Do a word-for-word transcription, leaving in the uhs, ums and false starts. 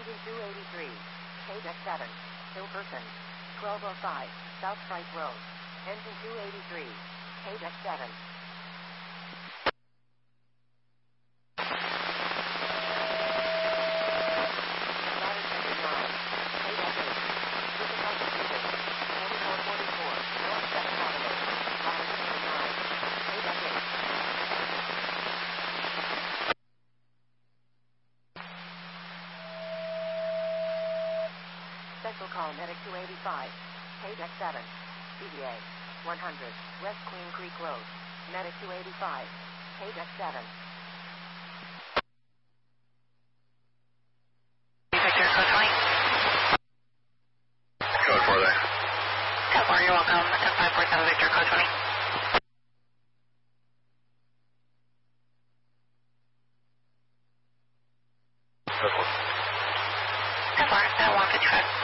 Engine two eighty-three. K deck seven. Hilperson. twelve oh five. South Price Road. Engine two eighty-three. K deck seven. Ladder seventy-nine. K deck eight. Supercar completed. twenty-four forty-four. North seventh Avenue. Ladder seventy-nine. K deck eight. Special call Medic two eighty-five. K deck seven. C D A. one hundred. West Queen Creek Road. Medic two eighty-five. K deck seven. Victor, code twenty. Code four there. ten four, you're welcome. ten five four seven Victor, code twenty. Code four. ten four, one fifty-five.